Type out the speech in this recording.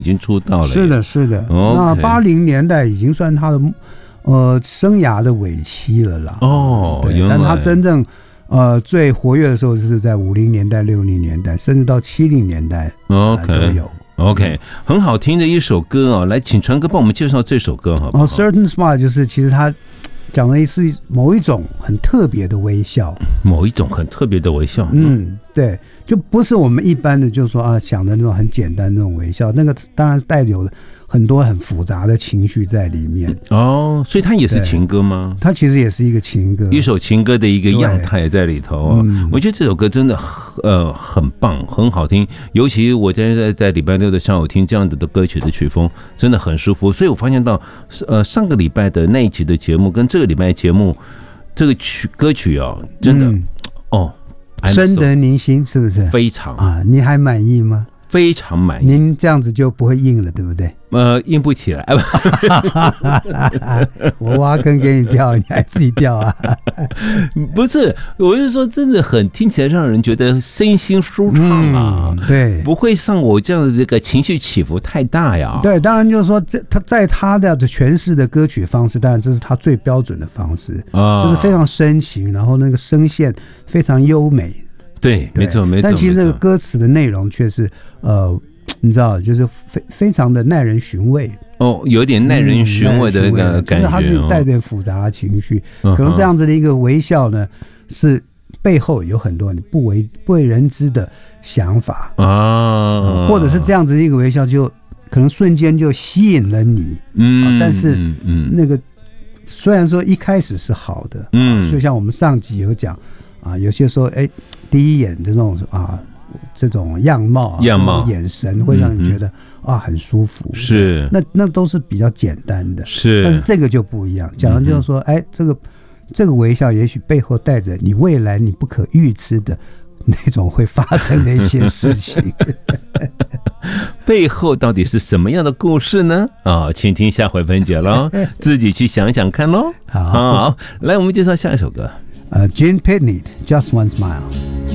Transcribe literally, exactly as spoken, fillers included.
已经出道了。 是的，是的。 Okay 那八零年代已经算他的呃生涯的尾期了啦。 哦，原来但他真正呃最活跃的时候是在五零年代、六零年代，甚至到七零年代、呃、 OK 都有。 OK， 很好听的一首歌哦，来，请传哥帮我们介绍这首歌好不好？ 哦 ，Certain Smile 就是其实他讲的是某一种很特别的微笑， 某一种很特别的微笑。 嗯，对，就不是我们一般的，就是说啊想的那种很简单的那种微笑，那个当然是带有很多很复杂的情绪在里面。 哦，所以它也是情歌吗？ 它其实也是一个情歌， 一首情歌的一个样态在里头啊、 嗯。 我觉得这首歌真的呃很棒，很好听，尤其我在在在礼拜六的下午听这样子的歌曲的曲风，真的很舒服。所以我发现到呃上个礼拜的那一集的节目跟这个礼拜的节目，这个曲歌曲哦，真的、嗯、哦， 深得您心，是不是？ 非常啊，你还满意吗？ 非常满意。 您这样子就不会硬了，对不对？ 呃，硬不起来。 我挖坑给你跳，你还自己跳啊？ 不是，我是说，真的很听起来让人觉得身心舒畅啊、 嗯。对， 不会像我这样的这个情绪起伏太大呀。 对，当然就是说，这他在他的诠释的歌曲方式，当然这是他最标准的方式啊，就是非常深情，然后那个声线非常优美。 对，没错没错。 但其实这个歌词的内容却是呃，你知道，就是非非常的耐人寻味。 哦，有点耐人寻味的那个感觉， 它是带点复杂的情绪、哦。可能这样子的一个微笑呢，是背后有很多你不为不为人知的想法啊，或者是这样子的一个微笑，就可能瞬间就吸引了你。嗯，啊、但是那个虽然说一开始是好的，嗯，所以像我们上集有讲啊，有些时候哎。第一眼的这种啊，这种样貌、啊、 样貌、 眼神会让你觉得、嗯、啊很舒服， 是那那都是比较简单的， 是。 但是这个就不一样，讲的就是说，哎、嗯，这个这个微笑也许背后带着你未来你不可预知的那种会发生的一些事情。 背后到底是什么样的故事呢？啊、哦，请听下回分解喽，自己去想想看喽。好，好，来，我们介绍下一首歌。 呃 Gene Pitney Just One Smile。